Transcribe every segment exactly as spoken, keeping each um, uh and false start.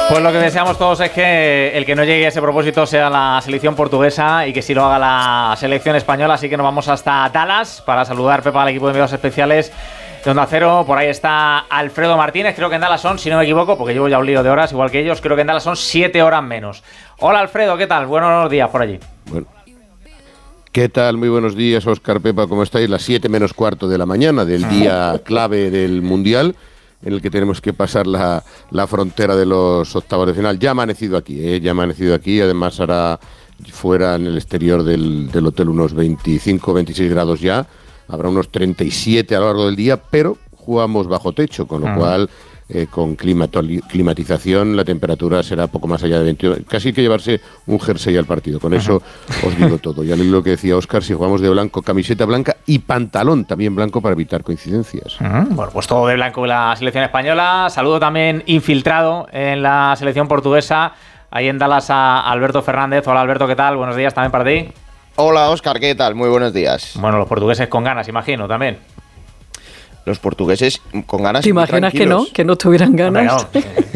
Pues lo que deseamos todos es que el que no llegue a ese propósito sea la selección portuguesa y que sí lo haga la selección española. Así que nos vamos hasta Dallas para saludar, Pepa, al equipo de enviados especiales de Onda Cero. Por ahí está Alfredo Martínez. Creo que en Dallas son, si no me equivoco, porque llevo ya un lío de horas, igual que ellos, creo que en Dallas son siete horas menos. Hola Alfredo, ¿qué tal? Buenos días por allí. Bueno. ¿Qué tal? Muy buenos días, Óscar, Pepa, ¿cómo estáis? Las siete menos cuarto de la mañana del día clave del Mundial, en el que tenemos que pasar la, la frontera de los octavos de final. Ya ha amanecido aquí, ¿eh? Ya ha amanecido aquí, además hará fuera en el exterior del, del hotel unos veinticinco, veintiséis grados ya, habrá unos treinta y siete a lo largo del día, pero jugamos bajo techo, con lo ah. cual... Eh, con climato, climatización la temperatura será poco más allá de veintiocho, casi hay que llevarse un jersey al partido, con eso uh-huh. os digo todo. Ya lo que decía Óscar, si jugamos de blanco, camiseta blanca y pantalón también blanco para evitar coincidencias. Uh-huh. Bueno, pues todo de blanco en la selección española. Saludo también infiltrado en la selección portuguesa, ahí en Dallas, a Alberto Fernández. Hola Alberto, ¿qué tal? Buenos días también para ti. Hola Óscar, ¿qué tal? Muy buenos días. Bueno, los portugueses con ganas, imagino, también. Los portugueses con ganas. ¿Te imaginas que no? Que no tuvieran ganas.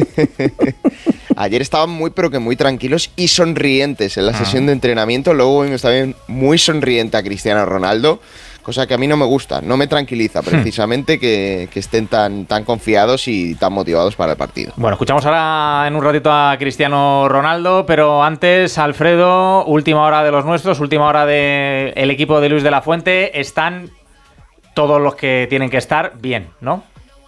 Ayer estaban muy, pero que muy tranquilos y sonrientes en la ah. sesión de entrenamiento. Luego vimos también muy sonriente a Cristiano Ronaldo, cosa que a mí no me gusta, no me tranquiliza precisamente que, que estén tan, tan confiados y tan motivados para el partido. Bueno, escuchamos ahora en un ratito a Cristiano Ronaldo, pero antes, Alfredo, última hora de los nuestros, última hora del equipo de Luis de la Fuente. Están todos los que tienen que estar bien, ¿no?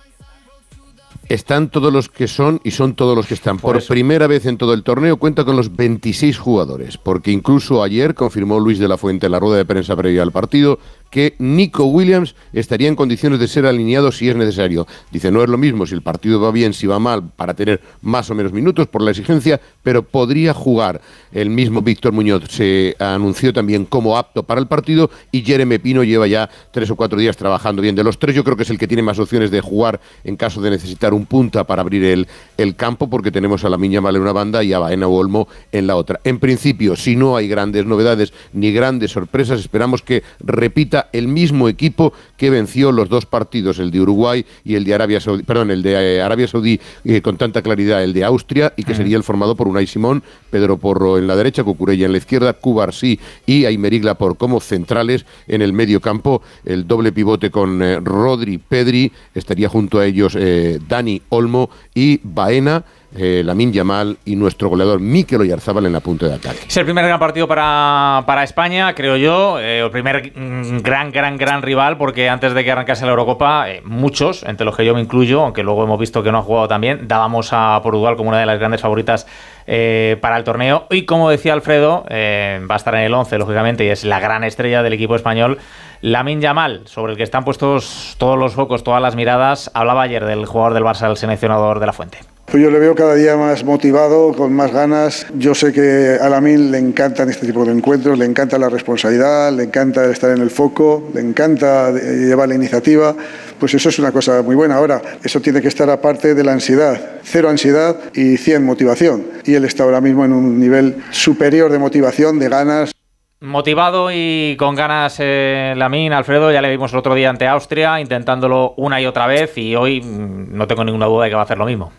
Están todos los que son y son todos los que están. Por, Por primera vez en todo el torneo cuenta con los veintiséis jugadores, porque incluso ayer confirmó Luis de la Fuente en la rueda de prensa previa al partido que Nico Williams estaría en condiciones de ser alineado si es necesario. Dice, no es lo mismo si el partido va bien, si va mal, para tener más o menos minutos por la exigencia, pero podría jugar. El mismo Víctor Muñoz se anunció también como apto para el partido y Jeremy Pino lleva ya tres o cuatro días trabajando bien. De los tres yo creo que es el que tiene más opciones de jugar en caso de necesitar un punta para abrir el, el campo, porque tenemos a Lamine Yamal en una banda y a Baena o Olmo en la otra. En principio, si no hay grandes novedades ni grandes sorpresas, esperamos que repita el mismo equipo que venció los dos partidos, el de Uruguay y el de Arabia Saudí, perdón, el de eh, Arabia Saudí eh, con tanta claridad, el de Austria, y que sería el formado por Unai Simón, Pedro Porro en la derecha, Cucurella en la izquierda, Cubarsí y Aymeric Laporte como centrales en el medio campo, el doble pivote con eh, Rodri, Pedri, estaría junto a ellos eh, Dani Olmo y Baena, Eh, Lamine Yamal y nuestro goleador Mikel Oyarzabal en la punta de ataque. Es el primer gran partido para, para España, creo yo, eh, el primer gran, gran, gran rival, porque antes de que arrancase la Eurocopa, eh, muchos, entre los que yo me incluyo, aunque luego hemos visto que no ha jugado tan bien, dábamos a Portugal como una de las grandes favoritas eh, para el torneo. Y como decía Alfredo, eh, va a estar en el once, lógicamente, y es la gran estrella del equipo español, Lamine Yamal, sobre el que están puestos todos los focos, todas las miradas. Hablaba ayer del jugador del Barça, el seleccionador de la Fuente. Pues yo le veo cada día más motivado, con más ganas. Yo sé que a Lamine le encantan este tipo de encuentros, le encanta la responsabilidad, le encanta estar en el foco, le encanta llevar la iniciativa. Pues eso es una cosa muy buena. Ahora, eso tiene que estar aparte de la ansiedad. Cero ansiedad y cien motivación. Y él está ahora mismo en un nivel superior de motivación, de ganas. Motivado y con ganas eh, Lamine, Alfredo, ya le vimos el otro día ante Austria, intentándolo una y otra vez, y hoy mmm, no tengo ninguna duda de que va a hacer lo mismo.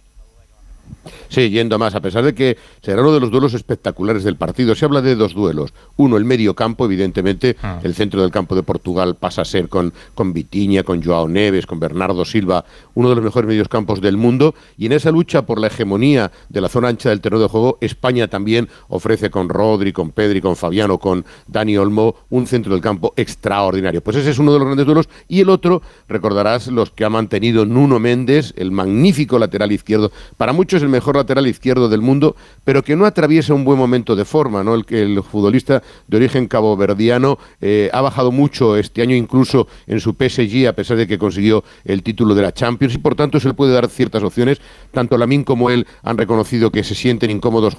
Sí, yendo más, a pesar de que será uno de los duelos espectaculares del partido. Se habla de dos duelos. Uno, el medio campo, evidentemente. Ah. El centro del campo de Portugal pasa a ser con, con Vitinha, con Joao Neves, con Bernardo Silva, uno de los mejores medios-campos del mundo. Y en esa lucha por la hegemonía de la zona ancha del terreno de juego, España también ofrece con Rodri, con Pedri, con Fabiano, con Dani Olmo, un centro del campo extraordinario. Pues ese es uno de los grandes duelos. Y el otro, recordarás los que ha mantenido Nuno Méndez, el magnífico lateral izquierdo. Para muchos el mejor lateral izquierdo del mundo, pero que no atraviesa un buen momento de forma, ¿no? El que el futbolista de origen caboverdiano eh, ha bajado mucho este año, incluso en su P S G, a pesar de que consiguió el título de la Champions, y por tanto se le puede dar ciertas opciones. Tanto Lamine como él han reconocido que se sienten incómodos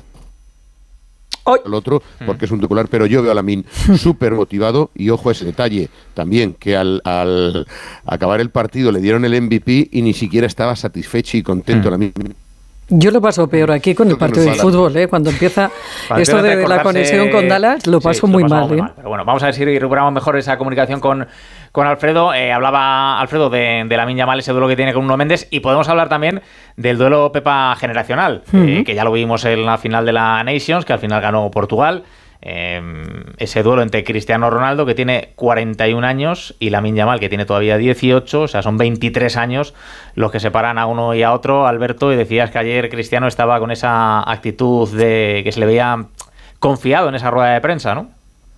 al otro, porque es un titular, pero yo veo a Lamine súper motivado, y ojo a ese detalle también, que al, al acabar el partido le dieron el M V P y ni siquiera estaba satisfecho y contento Lamine. Yo lo paso peor aquí con el partido de fútbol, ¿eh? Cuando empieza Cuando esto de, de la conexión con Dallas, lo paso sí, muy lo mal, ¿eh? mal. Pero bueno, vamos a ver si recuperamos mejor esa comunicación con, con Alfredo. Eh, hablaba Alfredo de, de Lamine Yamal, ese duelo que tiene con Nuno Méndez, y podemos hablar también del duelo Pepa generacional, uh-huh. eh, que ya lo vimos en la final de la Nations, que al final ganó Portugal. Eh, ese duelo entre Cristiano Ronaldo, que tiene cuarenta y un años, y Lamine Yamal, que tiene todavía dieciocho, o sea, son veintitrés años los que separan a uno y a otro, Alberto, y decías que ayer Cristiano estaba con esa actitud de que se le veía confiado en esa rueda de prensa, ¿no?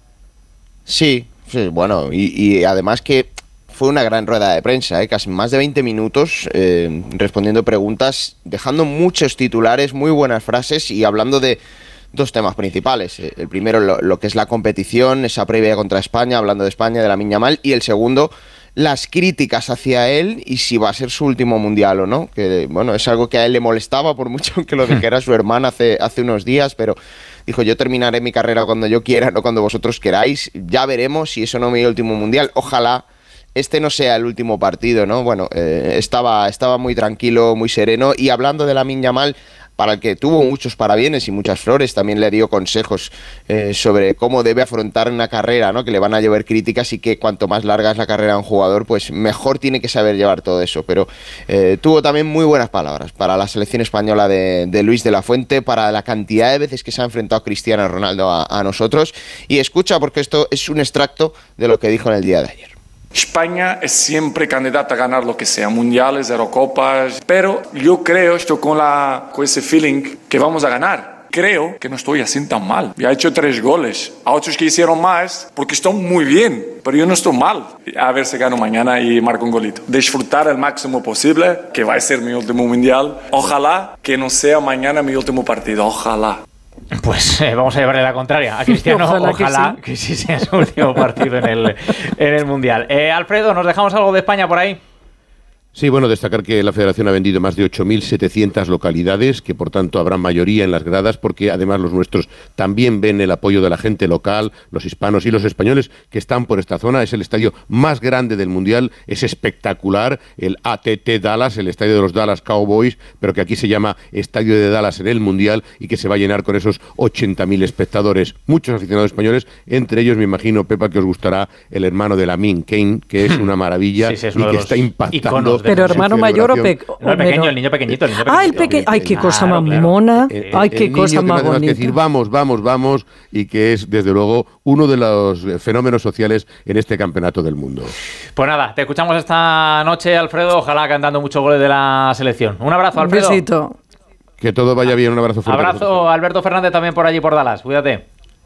Sí, sí, bueno, y, y además que fue una gran rueda de prensa, ¿eh? Casi más de veinte minutos eh, respondiendo preguntas, dejando muchos titulares, muy buenas frases y hablando de dos temas principales. El primero, lo, lo que es la competición, esa previa contra España, hablando de España, de Lamine Yamal, y el segundo, las críticas hacia él y si va a ser su último mundial o no, que bueno, es algo que a él le molestaba, por mucho que lo dijera su hermana hace, hace unos días, pero dijo: yo terminaré mi carrera cuando yo quiera, no cuando vosotros queráis, ya veremos si eso no me da el último mundial, ojalá este no sea el último partido, ¿no? Bueno, eh, estaba, estaba muy tranquilo, muy sereno, y hablando de Lamine Yamal, para el que tuvo muchos parabienes y muchas flores, también le dio consejos eh, sobre cómo debe afrontar una carrera, ¿no? Que le van a llover críticas y que cuanto más larga es la carrera de un jugador, pues mejor tiene que saber llevar todo eso. Pero eh, tuvo también muy buenas palabras para la selección española de, de Luis de la Fuente, para la cantidad de veces que se ha enfrentado Cristiano Ronaldo a, a nosotros. Y escucha, porque esto es un extracto de lo que dijo en el día de ayer. España es siempre candidata a ganar lo que sea, mundiales, Eurocopas, pero yo creo, estoy con, la, con ese feeling que vamos a ganar. Creo que no estoy así tan mal. Ya he hecho tres goles, a otros que hicieron más, porque están muy bien, pero yo no estoy mal. A ver si gano mañana y marco un golito. Disfrutar el máximo posible, que va a ser mi último mundial. Ojalá que no sea mañana mi último partido, ojalá. Pues eh, vamos a llevarle la contraria a Cristiano. Ojalá, ojalá que, sí. que sí sea su último partido en el, en el Mundial. Eh, Alfredo, ¿nos dejamos algo de España por ahí? Sí, bueno, destacar que la Federación ha vendido más de ocho mil setecientas localidades, que por tanto habrá mayoría en las gradas, porque además los nuestros también ven el apoyo de la gente local, los hispanos y los españoles que están por esta zona. Es el estadio más grande del Mundial, es espectacular, el A T T Dallas, el estadio de los Dallas Cowboys, pero que aquí se llama Estadio de Dallas en el Mundial, y que se va a llenar con esos ochenta mil espectadores, muchos aficionados españoles, entre ellos me imagino, Pepa, que os gustará el hermano de Lamine, Kane, que es una maravilla, sí, sí, es y que está impactando. Pero hermano mayor o, pe no, el pequeño, el niño pequeñito. El niño pequeñito. Ah, el pequeño. Ay, qué cosa más claro. mona. El, Ay, qué el cosa más bonita. Que decir, vamos, vamos, vamos, y que es, desde luego, uno de los fenómenos sociales en este campeonato del mundo. Pues nada, te escuchamos esta noche, Alfredo. Ojalá cantando muchos goles de la selección. Un abrazo, Alfredo. Un besito. Que todo vaya bien. Un abrazo fuerte. Abrazo, Alberto Fernández, también por allí, por Dallas. Cuídate.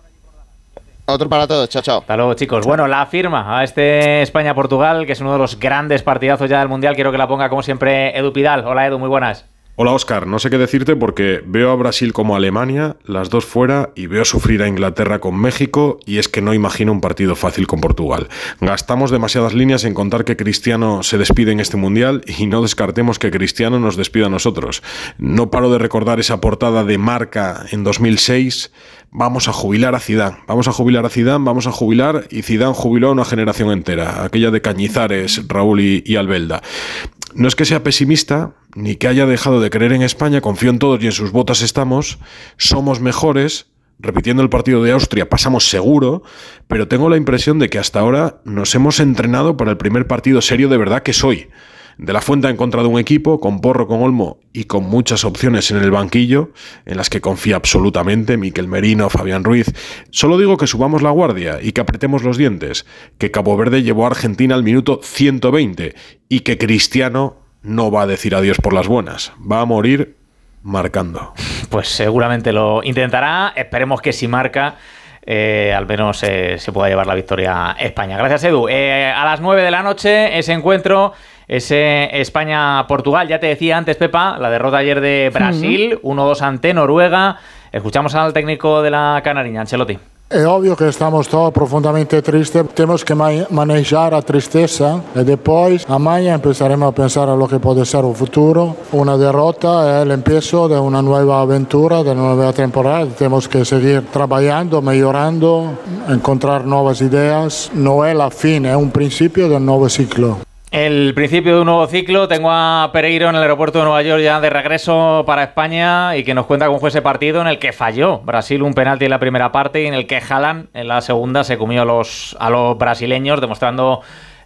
Otro para todos, chao, chao. Hasta luego, chicos. Bueno, la firma a este España-Portugal, que es uno de los grandes partidazos ya del Mundial. Quiero que la ponga, como siempre, Edu Pidal. Hola, Edu, muy buenas. Hola, Óscar. No sé qué decirte porque veo a Brasil como a Alemania, las dos fuera, y veo sufrir a Inglaterra con México, y es que no imagino un partido fácil con Portugal. Gastamos demasiadas líneas en contar que Cristiano se despide en este Mundial, y no descartemos que Cristiano nos despida a nosotros. No paro de recordar esa portada de Marca en dos mil seis... Vamos a jubilar a Zidane, vamos a jubilar a Zidane, vamos a jubilar, y Zidane jubiló a una generación entera, aquella de Cañizares, Raúl y, y Albelda. No es que sea pesimista, ni que haya dejado de creer en España, confío en todos y en sus botas estamos, somos mejores, repitiendo el partido de Austria, pasamos seguro, pero tengo la impresión de que hasta ahora nos hemos entrenado para el primer partido serio de verdad que soy. De la Fuente ha encontrado un equipo con Porro, con Olmo y con muchas opciones en el banquillo, en las que confía absolutamente Mikel Merino, Fabián Ruiz. Solo digo que subamos la guardia y que apretemos los dientes, que Cabo Verde llevó a Argentina al minuto ciento veinte y que Cristiano no va a decir adiós por las buenas, va a morir marcando. Pues seguramente lo intentará, esperemos que si marca... Eh, al menos eh, se pueda llevar la victoria a España. Gracias, Edu. Eh, a las nueve de la noche, ese encuentro, ese España-Portugal. Ya te decía antes, Pepa, la derrota ayer de Brasil, uno dos ante Noruega. Escuchamos al técnico de la Canariña, Ancelotti. Es obvio que estamos todos profundamente tristes, tenemos que manejar la tristeza y después mañana empezaremos a pensar en lo que puede ser el futuro. Una derrota es el empiezo de una nueva aventura, de una nueva temporada. Tenemos que seguir trabajando, mejorando, encontrar nuevas ideas. No es la fin, es un principio de un nuevo ciclo. El principio de un nuevo ciclo. Tengo a Pereiro en el aeropuerto de Nueva York ya de regreso para España y que nos cuenta cómo fue ese partido en el que falló Brasil un penalti en la primera parte y en el que Haaland en la segunda se comió a los, a los brasileños, demostrando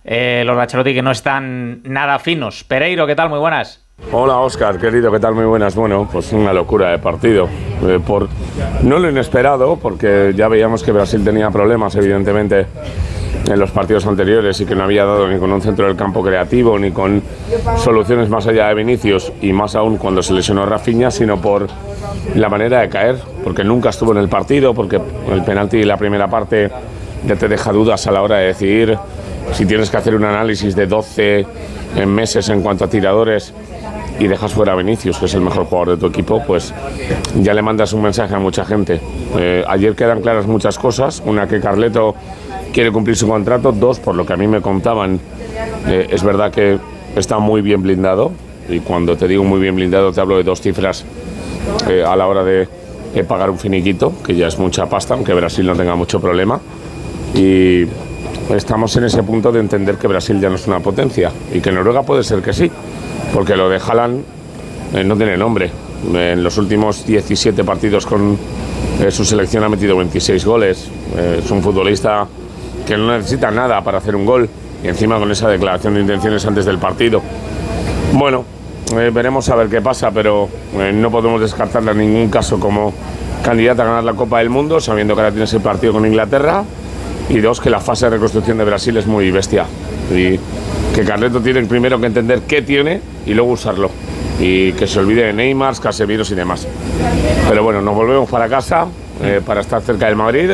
eh, los de Ancelotti que no están nada finos. Pereiro, ¿qué tal? Muy buenas. Hola Óscar, querido, ¿qué tal? Muy buenas. Bueno, pues una locura de partido. Eh, por no lo inesperado, porque ya veíamos que Brasil tenía problemas, evidentemente, en los partidos anteriores y que no había dado ni con un centro del campo creativo, ni con soluciones más allá de Vinicius, y más aún cuando se lesionó Rafinha, sino por la manera de caer, porque nunca estuvo en el partido, porque el penalti de la primera parte ya te deja dudas a la hora de decidir. Si tienes que hacer un análisis de doce meses en cuanto a tiradores y dejas fuera a Vinicius, que es el mejor jugador de tu equipo, pues ya le mandas un mensaje a mucha gente. Eh, ayer quedan claras muchas cosas. Una, que Carleto quiere cumplir su contrato. Dos, por lo que a mí me contaban, eh, es verdad que está muy bien blindado. Y cuando te digo muy bien blindado, te hablo de dos cifras eh, a la hora de, de pagar un finiquito, que ya es mucha pasta, aunque Brasil no tenga mucho problema. Y estamos en ese punto de entender que Brasil ya no es una potencia y que Noruega puede ser que sí, porque lo de Haaland eh, no tiene nombre. Eh, en los últimos diecisiete partidos con eh, su selección ha metido veintiséis goles. Eh, es un futbolista que no necesita nada para hacer un gol, y encima con esa declaración de intenciones antes del partido. Bueno, eh, veremos a ver qué pasa, pero eh, no podemos descartarla en ningún caso como candidata a ganar la Copa del Mundo, sabiendo que ahora tiene ese partido con Inglaterra. Y dos, que la fase de reconstrucción de Brasil es muy bestia. Y que Carleto tiene primero que entender qué tiene y luego usarlo. Y que se olvide de Neymar, Casemiros y demás. Pero bueno, nos volvemos para casa eh, para estar cerca del Madrid.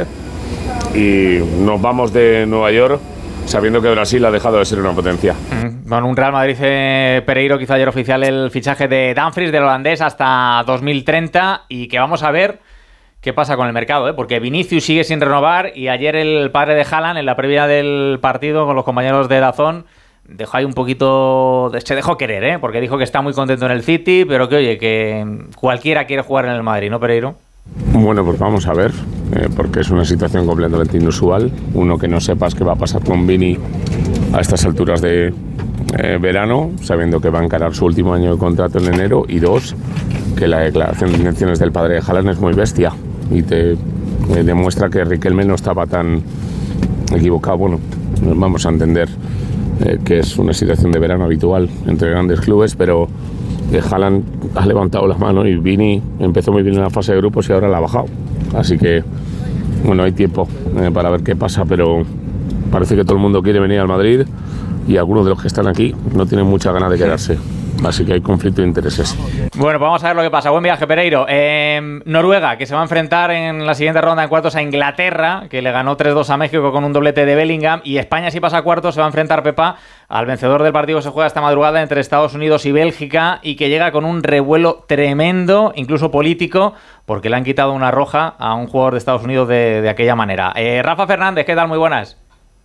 Y nos vamos de Nueva York sabiendo que Brasil ha dejado de ser una potencia. Mm, bueno, un Real Madrid eh, Pereiro que hizo ayer oficial el fichaje de Dumfries, del holandés, hasta dos mil treinta, y que vamos a ver qué pasa con el mercado, ¿eh? Porque Vinicius sigue sin renovar, y ayer el padre de Haaland, en la previa del partido con los compañeros de DAZN, dejó ahí un poquito... Se dejó querer, ¿eh? Porque dijo que está muy contento en el City, pero que, oye, que cualquiera quiere jugar en el Madrid, ¿no, Pereiro? Bueno, pues vamos a ver, eh, porque es una situación completamente inusual. Uno, que no sepas qué va a pasar con Vini a estas alturas de eh, verano, sabiendo que va a encarar su último año de contrato en enero. Y dos, que la declaración de intenciones del padre de Haaland es muy bestia y te eh, demuestra que Riquelme no estaba tan equivocado. Bueno, vamos a entender eh, que es una situación de verano habitual entre grandes clubes, pero eh, Haaland ha levantado la mano y Vini empezó muy bien en la fase de grupos y ahora la ha bajado. Así que, bueno, hay tiempo eh, para ver qué pasa, pero parece que todo el mundo quiere venir al Madrid y algunos de los que están aquí no tienen mucha ganas de quedarse. Así que hay conflicto de intereses. Bueno, pues vamos a ver lo que pasa. Buen viaje, Pereiro. Eh, Noruega, que se va a enfrentar en la siguiente ronda en cuartos a Inglaterra, que le ganó tres dos a México con un doblete de Bellingham. Y España, si pasa a cuartos, se va a enfrentar, Pepa, al vencedor del partido que se juega esta madrugada entre Estados Unidos y Bélgica, y que llega con un revuelo tremendo, incluso político, porque le han quitado una roja a un jugador de Estados Unidos de, de aquella manera. Eh, Rafa Fernández, ¿qué tal? Muy buenas.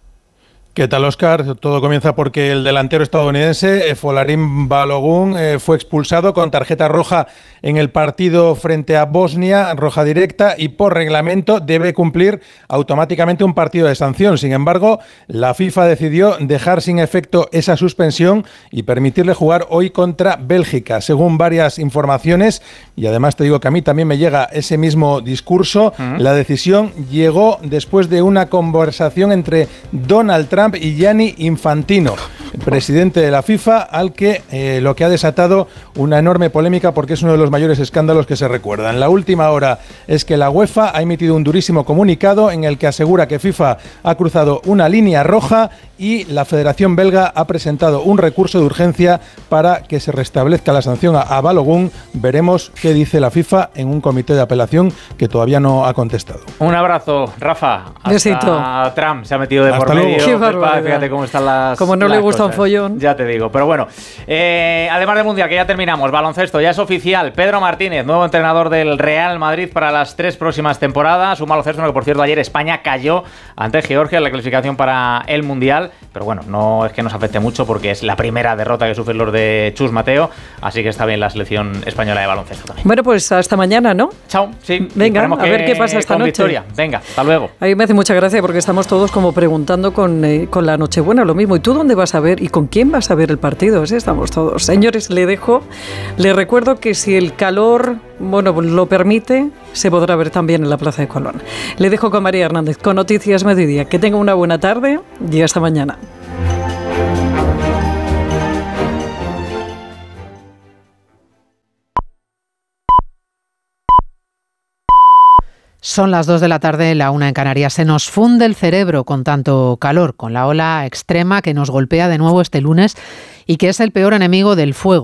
¿Qué tal, Óscar? Todo comienza porque el delantero estadounidense, Folarin Balogun, eh, fue expulsado con tarjeta roja en el partido frente a Bosnia, roja directa, y por reglamento debe cumplir automáticamente un partido de sanción. Sin embargo, la FIFA decidió dejar sin efecto esa suspensión y permitirle jugar hoy contra Bélgica, según varias informaciones. Y además te digo que a mí también me llega ese mismo discurso. Uh-huh. La decisión llegó después de una conversación entre Donald Trump y Gianni Infantino, presidente de la FIFA, al que eh, lo que ha desatado una enorme polémica, porque es uno de los mayores escándalos que se recuerdan. La última hora es que la UEFA ha emitido un durísimo comunicado en el que asegura que FIFA ha cruzado una línea roja, y la Federación Belga ha presentado un recurso de urgencia para que se restablezca la sanción a, a Balogun. Veremos qué dice la FIFA en un comité de apelación que todavía no ha contestado. Un abrazo, Rafa. Hasta Besito. Trump se ha metido de Hasta por luego. medio. Qué barbaridad. Fíjate cómo están las Como no las le gusta cosas. un follón. Ya te digo. Pero bueno, eh, además del Mundial, que ya terminamos, baloncesto, ya es oficial. Pedro Martínez, nuevo entrenador del Real Madrid para las tres próximas temporadas. Un baloncesto en el que, por cierto, ayer España cayó ante Georgia en la clasificación para el Mundial. Pero bueno, no es que nos afecte mucho, porque es la primera derrota que sufren los de Chus Mateo. Así que está bien la selección española de baloncesto también. Bueno, pues hasta mañana, ¿no? Chao. Sí. Venga, Esperemos a ver qué pasa esta con noche. Victoria. Venga, hasta luego. A mí me hace mucha gracia porque estamos todos como preguntando con, eh, con la Nochebuena lo mismo. ¿Y tú dónde vas a ver? ¿Y con quién vas a ver el partido? ¿Sí? Estamos todos. Señores, le dejo. Le recuerdo que si el calor, bueno, lo permite, se podrá ver también en la Plaza de Colón. Le dejo con María Hernández con Noticias Mediodía. Que tenga una buena tarde y hasta mañana. Son las dos de la tarde, la una en Canarias. Se nos funde el cerebro con tanto calor, con la ola extrema que nos golpea de nuevo este lunes y que es el peor enemigo del fuego.